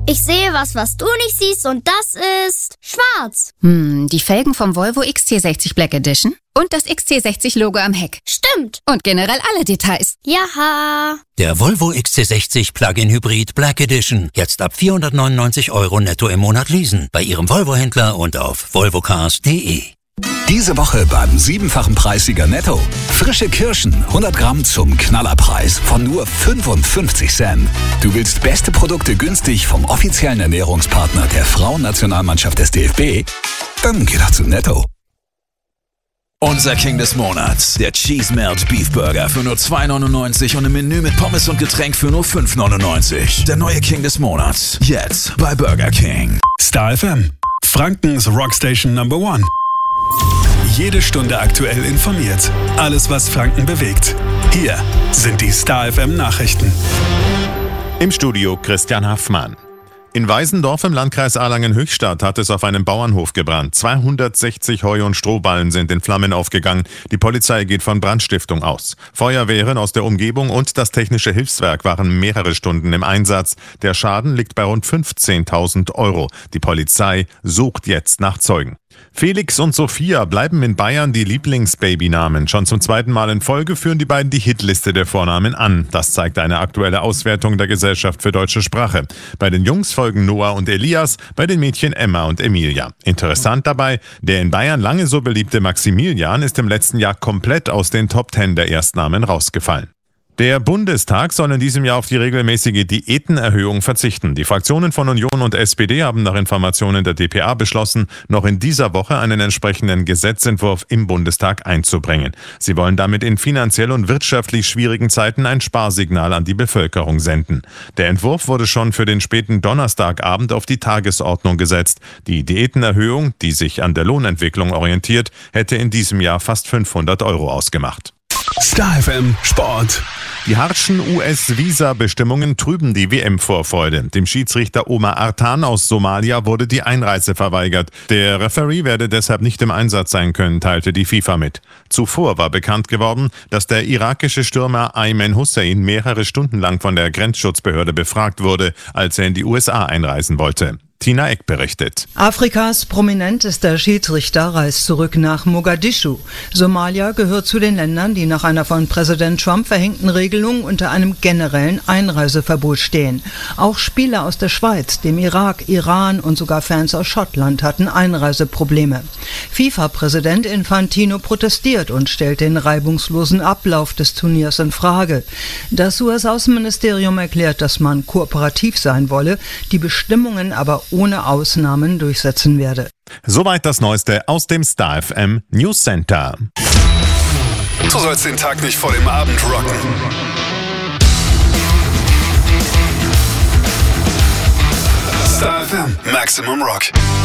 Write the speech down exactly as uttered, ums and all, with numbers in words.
Ich sehe was, was du nicht siehst und das ist schwarz. Hm, die Felgen vom Volvo X C sechzig Black Edition und das X C sechzig Logo am Heck. Stimmt. Und generell alle Details. Jaha. Der Volvo X C sechzig Plug-in Hybrid Black Edition. Jetzt ab vierhundertneunundneunzig Euro netto im Monat leasen. Bei Ihrem Volvo-Händler und auf volvocars punkt de. Diese Woche beim siebenfachen Preissieger Netto. Frische Kirschen, hundert Gramm zum Knallerpreis von nur fünfundfünfzig Cent. Du willst beste Produkte günstig vom offiziellen Ernährungspartner der Frauennationalmannschaft des D F B? Dann geh doch zu Netto. Unser King des Monats, der Cheese Melt Beef Burger für nur zwei neunundneunzig und im Menü mit Pommes und Getränk für nur fünf neunundneunzig. Der neue King des Monats, jetzt bei Burger King. Star F M, Frankens Rockstation Number One. Jede Stunde aktuell informiert. Alles, was Franken bewegt. Hier sind die Star F M Nachrichten. Im Studio Christian Haffmann. In Weisendorf im Landkreis Erlangen-Höchstadt hat es auf einem Bauernhof gebrannt. zweihundertsechzig Heu- und Strohballen sind in Flammen aufgegangen. Die Polizei geht von Brandstiftung aus. Feuerwehren aus der Umgebung und das technische Hilfswerk waren mehrere Stunden im Einsatz. Der Schaden liegt bei rund fünfzehntausend Euro. Die Polizei sucht jetzt nach Zeugen. Felix und Sophia bleiben in Bayern die Lieblingsbabynamen. Schon zum zweiten Mal in Folge führen die beiden die Hitliste der Vornamen an. Das zeigt eine aktuelle Auswertung der Gesellschaft für deutsche Sprache. Bei den Jungs folgen Noah und Elias, bei den Mädchen Emma und Emilia. Interessant dabei, der in Bayern lange so beliebte Maximilian ist im letzten Jahr komplett aus den Top Ten der Erstnamen rausgefallen. Der Bundestag soll in diesem Jahr auf die regelmäßige Diätenerhöhung verzichten. Die Fraktionen von Union und S P D haben nach Informationen der d p a beschlossen, noch in dieser Woche einen entsprechenden Gesetzentwurf im Bundestag einzubringen. Sie wollen damit in finanziell und wirtschaftlich schwierigen Zeiten ein Sparsignal an die Bevölkerung senden. Der Entwurf wurde schon für den späten Donnerstagabend auf die Tagesordnung gesetzt. Die Diätenerhöhung, die sich an der Lohnentwicklung orientiert, hätte in diesem Jahr fast fünfhundert Euro ausgemacht. Star F M Sport. Die harschen U S-Visa-Bestimmungen trüben die W M-Vorfreude. Dem Schiedsrichter Omar Artan aus Somalia wurde die Einreise verweigert. Der Referee werde deshalb nicht im Einsatz sein können, teilte die FIFA mit. Zuvor war bekannt geworden, dass der irakische Stürmer Ayman Hussein mehrere Stunden lang von der Grenzschutzbehörde befragt wurde, als er in die U S A einreisen wollte. Tina Eck berichtet. Afrikas prominentester Schiedsrichter reist zurück nach Mogadischu. Somalia gehört zu den Ländern, die nach einer von Präsident Trump verhängten Regelung unter einem generellen Einreiseverbot stehen. Auch Spieler aus der Schweiz, dem Irak, Iran und sogar Fans aus Schottland hatten Einreiseprobleme. FIFA-Präsident Infantino protestiert und stellt den reibungslosen Ablauf des Turniers in Frage. Das U S-Außenministerium erklärt, dass man kooperativ sein wolle, die Bestimmungen aber ohne Ausnahmen durchsetzen werde. Soweit das Neueste aus dem Star F M News Center. Du sollst den Tag nicht vor dem Abend rocken. Star F M Maximum Rock.